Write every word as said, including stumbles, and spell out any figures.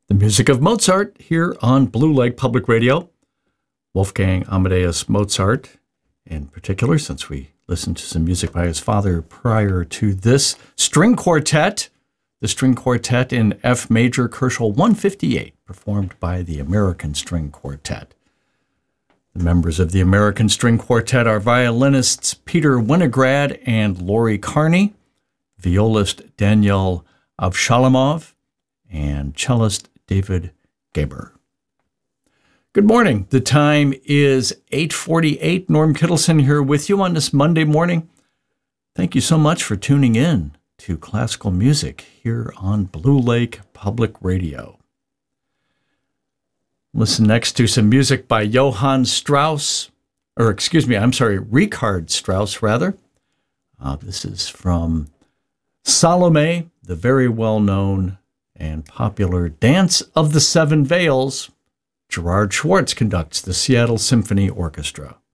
The music of Mozart here on Blue Lake Public Radio. Wolfgang Amadeus Mozart in particular, since we listened to some music by his father prior to this. String Quartet, the String Quartet in F major, Koelschel one fifty-eight, performed by the American String Quartet. The members of the American String Quartet are violinists Peter Winograd and Lori Carney, violist Daniel Avshalomov, and cellist David Gaber. Good morning. The time is eight forty-eight. Norm Kittleson here with you on this Monday morning. Thank you so much for tuning in to classical music here on Blue Lake Public Radio. Listen next to some music by Johann Strauss, or excuse me, I'm sorry, Richard Strauss, rather. Uh, this is from Salome, the very well-known and popular Dance of the Seven Veils. Gerard Schwartz conducts the Seattle Symphony Orchestra.